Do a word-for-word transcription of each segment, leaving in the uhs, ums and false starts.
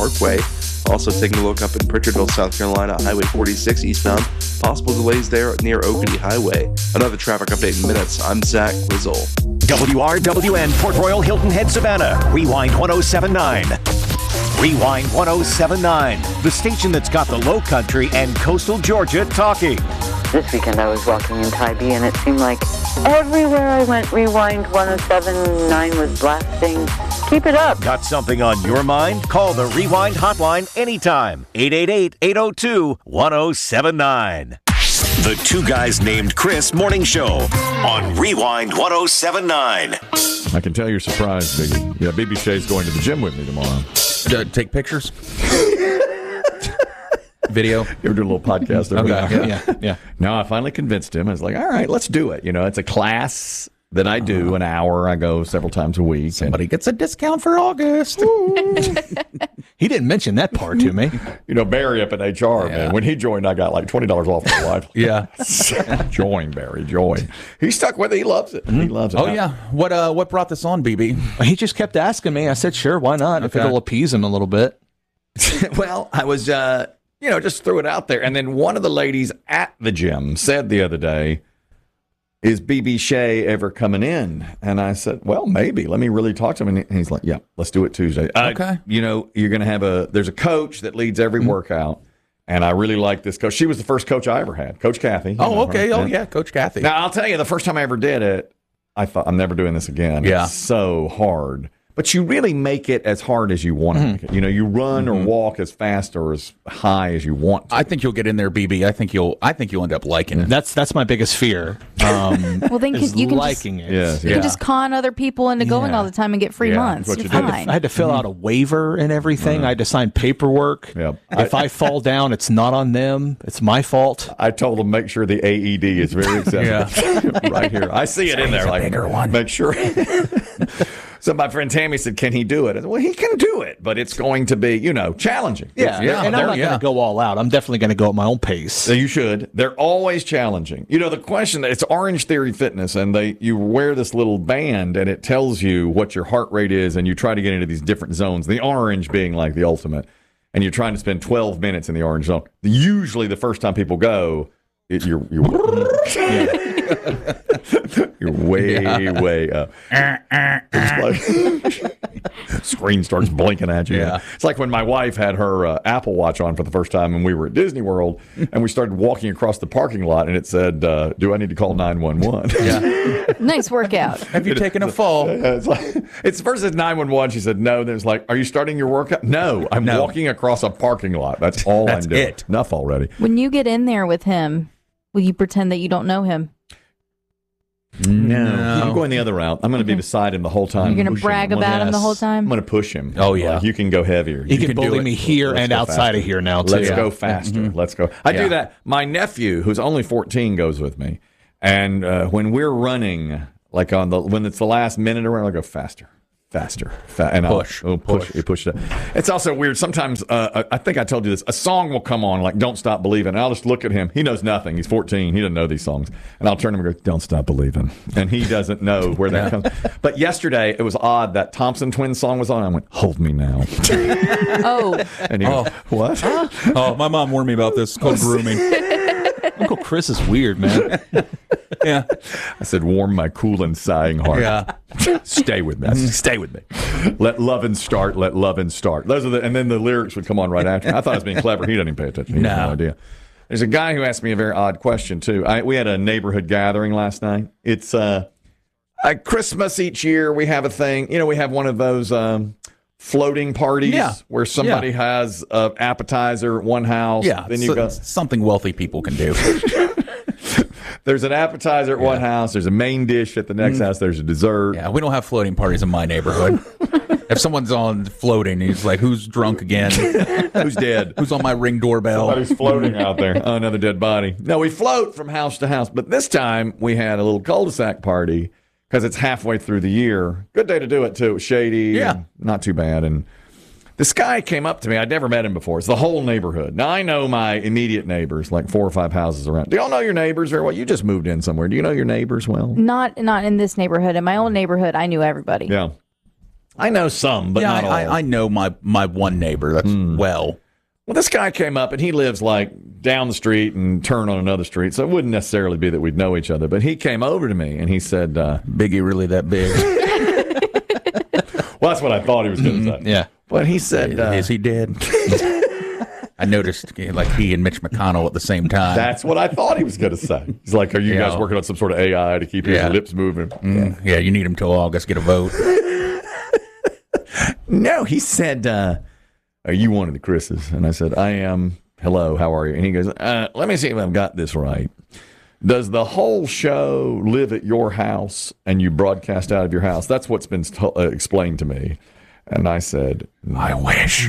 Parkway. Also taking a look up in Pritchardville, South Carolina, Highway forty-six eastbound. Possible delays there near Oakady Highway. Another traffic update in minutes. I'm Zach Lizzle. W R W N, Port Royal, Hilton Head, Savannah. Rewind one oh seven point nine. Rewind one oh seven point nine. The station that's got the low country and coastal Georgia talking. This weekend I was walking in Tybee and it seemed like everywhere I went, Rewind one oh seven point nine was blasting. Keep it up. Got something on your mind? Call the Rewind hotline anytime. eight eight eight, eight oh two, one oh seven nine. The Two Guys Named Chris Morning Show on Rewind one oh seven point nine. I can tell you're surprised, Biggie. Yeah, B B Shay's going to the gym with me tomorrow. Uh, take pictures? Video? You ever do a little podcast? Okay, yeah, yeah, yeah. No, I finally convinced him. I was like, all right, let's do it. You know, it's a class that I do, an hour. I go several times a week. Somebody gets a discount for August. He didn't mention that part to me. You know, Barry up in H R, Yeah. man, when he joined, I got like twenty dollars off my life. Yeah. Join, Barry, join. He stuck with it. He loves it. He loves it. Oh, yeah. What uh, what brought this on, B B? He just kept asking me. I said, sure, why not? If Okay. it'll appease him a little bit. Well, I was, uh, you know, just threw it out there. And then one of the ladies at the gym said the other day, is B B Shay ever coming in? And I said, well, maybe. Let me really talk to him. And he's like, yeah, let's do it Tuesday. Uh, Okay. You know, you're going to have a, there's a coach that leads every workout. And I really like this coach. She was the first coach I ever had, Coach Kathy. You Oh, know okay. her. Oh, yeah, Coach Kathy. Now, I'll tell you, the first time I ever did it, I thought, I'm never doing this again. Yeah. It's so hard. But you really make it as hard as you want to make it. You know, you run or walk as fast or as high as you want to. I think you'll get in there, B B. I think you'll. I think you'll end up liking it. That's that's my biggest fear. Um, Well, then is can- you can just- liking it. Yes, You yeah. can just con other people into going Yeah. all the time and get free Yeah, months. that's what You're you do. fine. I had to fill out a waiver and everything. I had to sign paperwork. Yep. If I fall down, it's not on them. It's my fault. I told them make sure the A E D is very accessible. right here. I see it in there. Like, bigger one. Make sure. So my friend Tammy said, can he do it? I said, well, he can do it, but it's going to be, you know, challenging. Yeah, Yeah, and there- I'm not yeah. going to go all out. I'm definitely going to go at my own pace. So you should. They're always challenging. You know, the question, it's Orange Theory Fitness, and they you wear this little band, and it tells you what your heart rate is, and you try to get into these different zones, the orange being like the ultimate, and you're trying to spend twelve minutes in the orange zone. Usually the first time people go, it, you're, you're, you're way, way up. It's like, screen starts blinking at you. Yeah. It's like when my wife had her uh, Apple Watch on for the first time and we were at Disney World and we started walking across the parking lot and it said, uh, do I need to call nine one one? Yeah. Nice workout. Have you taken a fall? It's like, it's first it's nine one one. She said, no. Then it's like, are you starting your workout? No, I'm No. walking across a parking lot. That's all That's I'm doing. it. Enough already. When you get in there with him, will you pretend that you don't know him? No. No. I'm going the other route. I'm going to be beside him the whole time. You're gonna pushing brag him. about him the Yes. whole time? I'm going to push him. Oh, yeah. Like, you can go heavier. He You can, can do bully it. me here Let's and go outside faster. of here now, too. Let's Yeah. go faster. Let's go. I Yeah. do that. My nephew, who's only fourteen, goes with me. And uh, when we're running, like on the when it's the last minute around, I go faster, faster, fa- and I'll- Push. oh, push, Push. you push it. It's also weird. Sometimes uh, I I think I told you this. A song will come on, like "Don't Stop Believing." And I'll just look at him. He knows nothing. He's fourteen. He doesn't know these songs. And I'll turn to him and go, "Don't stop believing." And he doesn't know where that comes. But yesterday it was odd that Thompson Twins song was on. I went, "Hold me now." Oh, And he Oh. goes, "What?" Oh, my mom warned me about this. It's called grooming. Uncle Chris is weird, man. Yeah. I said, warm my cool and sighing heart. Yeah. Stay with me. I said, Stay with me. Let lovin' start. Let lovin' start. Those are the, and then the lyrics would come on right after. I thought I was being clever. He doesn't even pay attention. He has No. no idea. There's a guy who asked me a very odd question too. I, we had a neighborhood gathering last night. It's uh, at Christmas each year. We have a thing. You know, we have one of those um, floating parties Yeah. where somebody Yeah. has an appetizer at one house. Yeah. Then you so- go. something wealthy people can do. There's an appetizer at one house. There's a main dish at the next house. There's a dessert. Yeah, we don't have floating parties in my neighborhood. If someone's on floating, he's like, "Who's drunk again? Who's dead? Who's on my ring doorbell?" Somebody's floating out there. Oh, another dead body. No, we float from house to house. But this time we had a little cul-de-sac party because it's halfway through the year. Good day to do it, too. It was shady. Yeah. and not too bad. And this guy came up to me. I'd never met him before. It's the whole neighborhood. Now, I know my immediate neighbors, like four or five houses around. Do y'all know your neighbors very well? You just moved in somewhere. Do you know your neighbors well? not not in this neighborhood. In my old neighborhood, I knew everybody. Yeah. I know some, but yeah, not all. I, I know my, my one neighbor. That's well. Well, this guy came up, and he lives like down the street and turn on another street, so it wouldn't necessarily be that we'd know each other. But he came over to me, and he said, uh, Biggie really that big? well, that's what I thought he was going to say. Yeah. But he said, uh, Is he dead? I noticed like he and Mitch McConnell at the same time. that's what I thought he was going to say. He's like, are you Yeah. guys working on some sort of A I to keep his Yeah. lips moving? Mm, yeah, you need him till August. Get a vote. No, he said, uh, are you one of the Chris's? And I said, I am. Hello, how are you? And he goes, uh, let me see if I've got this right. Does the whole show live at your house and you broadcast out of your house? That's what's been to- uh, explained to me. And I said, I wish.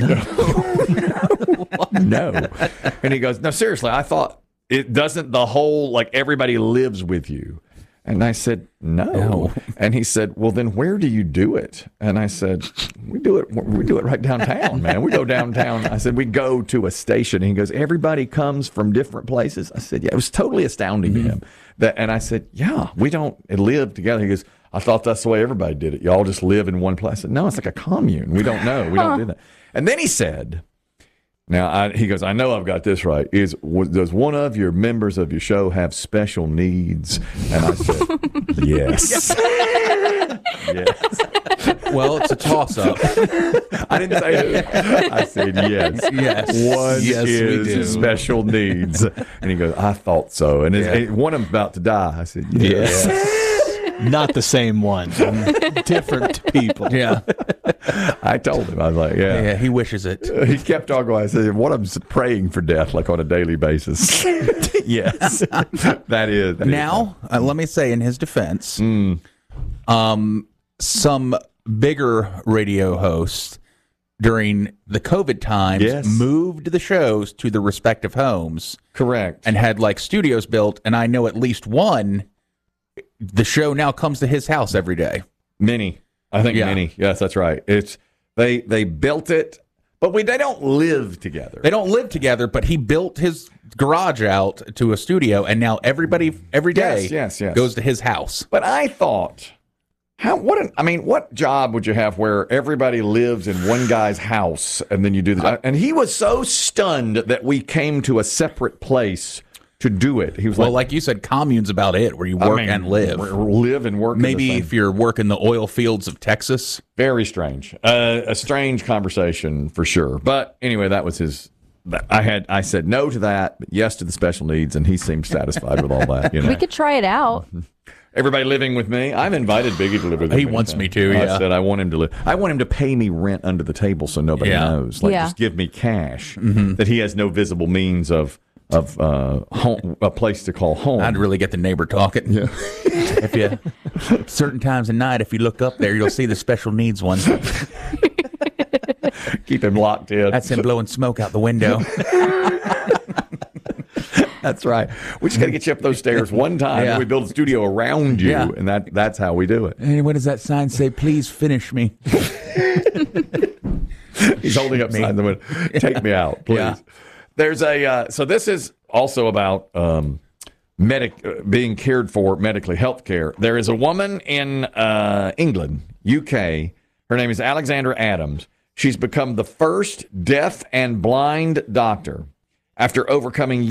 No. And he goes, no, seriously, I thought it doesn't the whole, like everybody lives with you. And I said, no. No. And he said, well, then where do you do it? And I said, we do it we do it right downtown, man. We go downtown. I said, we go to a station. And he goes, everybody comes from different places. I said, yeah, it was totally astounding Mm-hmm. to him. That, and I said, yeah, we don't live together. He goes, I thought that's the way everybody did it. Y'all just live in one place. I said, no, it's like a commune. We don't know. We don't do that. And then he said, now, I, he goes, I know I've got this right. Is w- does one of your members of your show have special needs? And I said, yes. Yes. Well, it's a toss-up. I didn't say who. I said yes. Yes. One Yes, we is do. special needs. And he goes, I thought so. And his, Yeah. one of them's about to die. I said, yes. Not the same one. Different people. Yeah. I told him. I was like, yeah. Yeah, he wishes it. He kept on going. I said, one of them's praying for death, like on a daily basis. Yes. That is. That Now, uh, let me say in his defense, Hmm. um, some bigger radio hosts during the COVID times Yes. moved the shows to the respective homes correct. and had like studios built. And I know at least one, the show now comes to his house every day. Many. I think Yeah. many. Yes, that's right. It's they they built it, but we they don't live together. They don't live together, but he built his garage out to a studio, and now everybody every day Yes, yes, yes. goes to his house. But I thought, how what an, I mean, what job would you have where everybody lives in one guy's house and then you do the and he was so stunned that we came to a separate place to do it. He was Well, like, like you said, commune's about it, where you I work mean, and live. r- live and work. in the Maybe same- if you're working the oil fields of Texas. very strange, uh, a strange conversation for sure. But anyway, that was his. I had I said no to that, but yes to the special needs, and he seemed satisfied with all that. You know, We could try it out. everybody living with me. I've invited Biggie to live with me. He many wants times. me to, I yeah. said I want him to live. I want him to pay me rent under the table so nobody Yeah. knows. Like Yeah. just give me cash that he has no visible means of of uh, home, a place to call home. I'd really get the neighbor talking. Yeah. If you certain times of night, if you look up there, you'll see the special needs one. Keep him locked in. That's him blowing smoke out the window. That's right. We just got to get you up those stairs one time. Yeah. And we build a studio around you, Yeah. and that that's how we do it. And what does that sign say? Please finish me. He's holding up signs that would take me out, please. Yeah. There's a uh, so this is also about um, medic uh, being cared for medically, health care. There is a woman in uh, England, U K. Her name is Alexandra Adams. She's become the first deaf and blind doctor after overcoming